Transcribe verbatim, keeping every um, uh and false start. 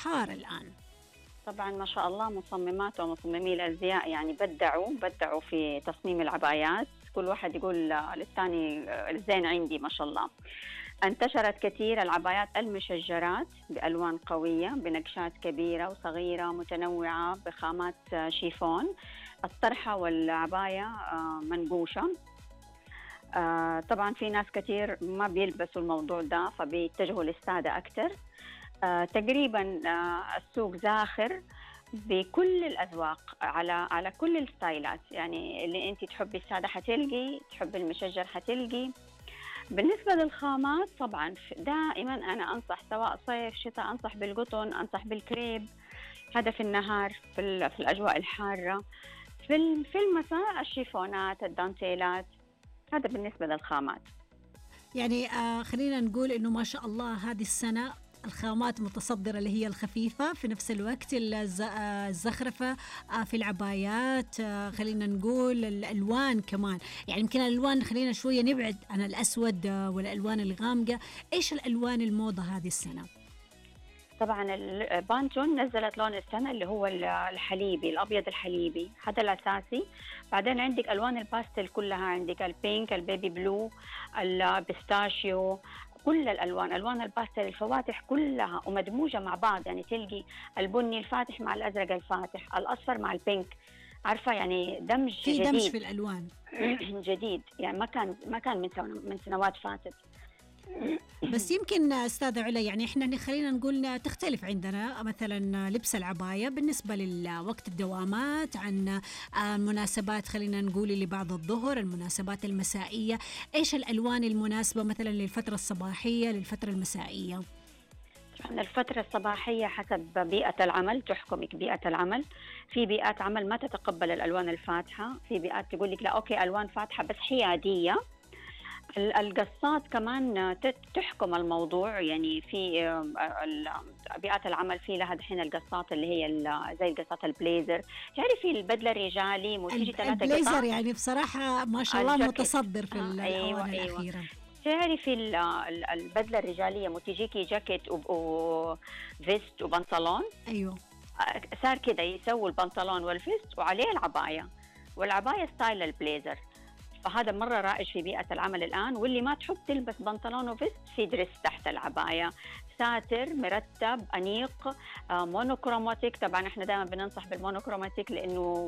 الحار الآن. طبعا ما شاء الله مصممات ومصممي الأزياء يعني بدعوا بدعوا في تصميم العبايات، كل واحد يقول للثاني الزين عندي ما شاء الله. انتشرت كثير العبايات المشجرات بألوان قوية بنقشات كبيرة وصغيرة متنوعة بخامات شيفون. الطرحة والعباية آه، منقوشة. آه، طبعا في ناس كثير ما بيلبسوا الموضوع ده فبيتجهوا للسادة أكثر. آه، تقريبا آه، السوق زاخر بكل الأذواق على على كل الستايلات، يعني اللي انت تحبي السادة حتلقي، تحبي المشجر حتلقي. بالنسبة للخامات طبعا ف- دائما أنا أنصح سواء صيف شتاء أنصح بالقطن، أنصح بالكريب، هذا في النهار، في, ال- في الأجواء الحارة. في ال- في المساء الشيفونات الدانتيلات، هذا بالنسبة للخامات. يعني آه خلينا نقول إنه ما شاء الله هذه السنة الخامات متصدرة، اللي هي الخفيفة في نفس الوقت الز- آه، الزخرفة آه، في العبايات. آه، خلينا نقول الألوان كمان، يعني يمكن الألوان خلينا شوية نبعد عن الأسود آه، والألوان الغامقة. إيش الألوان الموضة هذه السنة؟ طبعا البانتون نزلت لون السنة اللي هو ال- الحليبي، الأبيض الحليبي، هذا الأساسي. بعدين عندك ألوان الباستل كلها، عندك البينك، البيبي بلو، البيستاشيو، كل الألوان، ألوان الباستل الفواتح كلها ومدموجة مع بعض، يعني تلقي البني الفاتح مع الأزرق الفاتح، الأصفر مع البينك، عارفة يعني دمج في دمج جديد. في الألوان. جديد يعني ما كان ما كان من سنة- من سنوات فاتت. بس يمكن أستاذة علا، يعني إحنا خلينا نقول تختلف عندنا مثلا لبس العباية بالنسبة لوقت الدوامات عن آه، مناسبات، خلينا نقول اللي بعد الظهر، المناسبات المسائية. إيش الألوان المناسبة مثلا للفترة الصباحية للفترة المسائية؟ طبعاً الفترة الصباحية حسب بيئة العمل تحكمك بيئة العمل. في بيئات عمل ما تتقبل الألوان الفاتحة، في بيئات تقول لك لا أوكي ألوان فاتحة بس حيادية. ال- القصات كمان ت- تحكم الموضوع، يعني في آم، ال- بيئات العمل في لها دحين القصات اللي هي ال- زي القصات البليزر، تعرفي البدلة الرجالي وتيجي الب- ثلاثة البليزر قطع. يعني بصراحة ما شاء الله الجاكيت. متصدر في آه ال- ايوه الآونة ايوه. الأخيرة. تعرفي ال- ال- البدلة الرجالية متجيكي جاكيت وفيست وبنطلون. أيوه. آه، صار كده يسووا البنطلون والفيست وعليه العباية، والعباية ستايل البليزر. فهذا مرة رائج في بيئة العمل الآن. واللي ما تحب تلبس بنطلون وفيست، في دريس تحت العباية، ساتر مرتب أنيق، آه، مونوكروماتيك. طبعا احنا دائما بننصح بالمونوكروماتيك لأنه